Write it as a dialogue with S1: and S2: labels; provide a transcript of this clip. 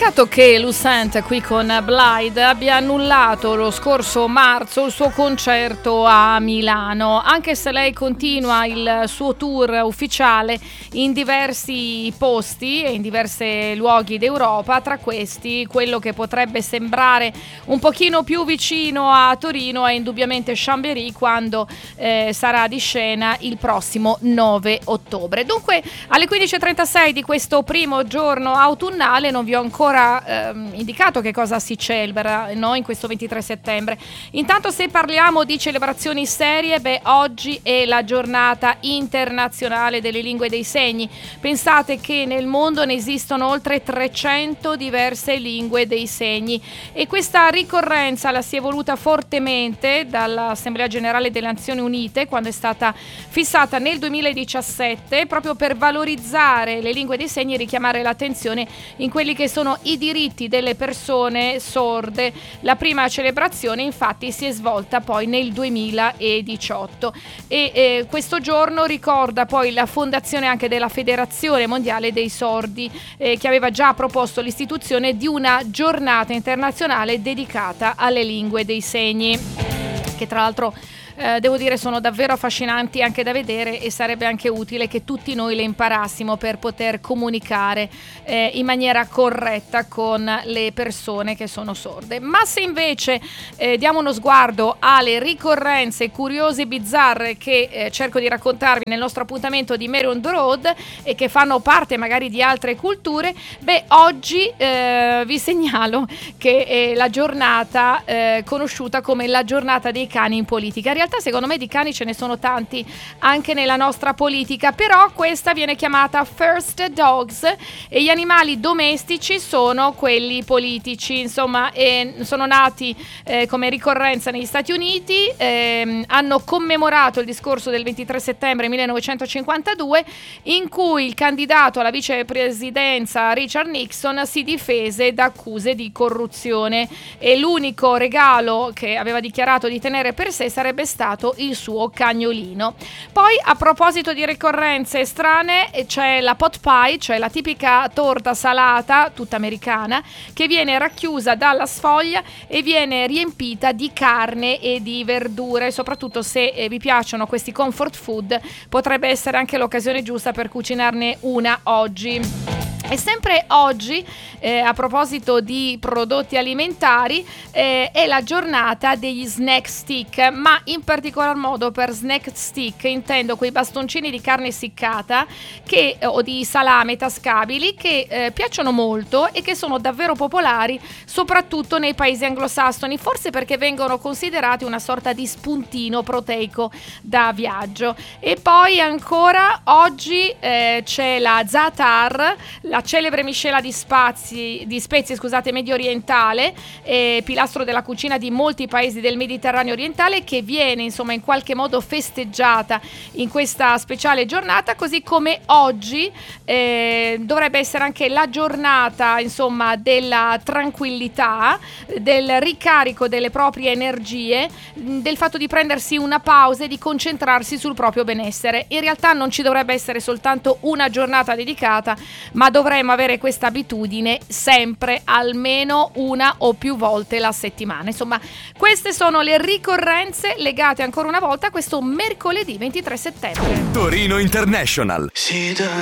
S1: peccato che Lucent qui con Blythe abbia annullato lo scorso marzo il suo concerto a Milano, anche se lei continua il suo tour ufficiale in diversi posti e in diversi luoghi d'Europa. Tra questi, quello che potrebbe sembrare un pochino più vicino a Torino è indubbiamente Chambéry, quando sarà di scena il prossimo 9 ottobre. Dunque, alle 15.36 di questo primo giorno autunnale non vi ho ancora indicato che cosa si celebra, no, in questo 23 settembre. Intanto, se parliamo di celebrazioni serie, oggi è la giornata internazionale delle lingue dei segni. Pensate che nel mondo ne esistono oltre 300 diverse lingue dei segni e questa ricorrenza la si è voluta fortemente dall'Assemblea Generale delle Nazioni Unite quando è stata fissata nel 2017, proprio per valorizzare le lingue dei segni e richiamare l'attenzione in quelli che sono i diritti delle persone sorde. La prima celebrazione infatti si è svolta poi nel 2018 e questo giorno ricorda poi la fondazione anche della Federazione Mondiale dei Sordi, che aveva già proposto l'istituzione di una giornata internazionale dedicata alle lingue dei segni, che tra l'altro devo dire sono davvero affascinanti anche da vedere, e sarebbe anche utile che tutti noi le imparassimo per poter comunicare in maniera corretta con le persone che sono sorde. Ma se invece diamo uno sguardo alle ricorrenze curiose e bizzarre che cerco di raccontarvi nel nostro appuntamento di Mary on the Road e che fanno parte magari di altre culture, oggi vi segnalo che è la giornata conosciuta come la giornata dei cani in politica. In realtà secondo me di cani ce ne sono tanti anche nella nostra politica, però questa viene chiamata First Dogs e gli animali domestici sono quelli politici, insomma, sono nati come ricorrenza negli Stati Uniti, hanno commemorato il discorso del 23 settembre 1952 in cui il candidato alla vicepresidenza Richard Nixon si difese da accuse di corruzione e l'unico regalo che aveva dichiarato di tenere per sé sarebbe stato il suo cagnolino. Poi, a proposito di ricorrenze strane, c'è la pot pie, cioè la tipica torta salata tutta americana che viene racchiusa dalla sfoglia e viene riempita di carne e di verdure. Soprattutto se vi piacciono questi comfort food, potrebbe essere anche l'occasione giusta per cucinarne una oggi. E sempre oggi, a proposito di prodotti alimentari, è la giornata degli snack stick, ma in particolar modo per snack stick intendo quei bastoncini di carne essiccata o di salame tascabili che piacciono molto e che sono davvero popolari soprattutto nei paesi anglosassoni, forse perché vengono considerati una sorta di spuntino proteico da viaggio. E poi ancora oggi c'è la za'atar, la celebre miscela di spezie medio orientale, pilastro della cucina di molti paesi del Mediterraneo orientale, che viene insomma in qualche modo festeggiata in questa speciale giornata, così come oggi dovrebbe essere anche la giornata insomma della tranquillità, del ricarico delle proprie energie, del fatto di prendersi una pausa e di concentrarsi sul proprio benessere. In realtà non ci dovrebbe essere soltanto una giornata dedicata, ma dovremmo avere questa abitudine sempre almeno una o più volte la settimana. Insomma, queste sono le ricorrenze legate ancora una volta a questo mercoledì 23 settembre.
S2: Torino International.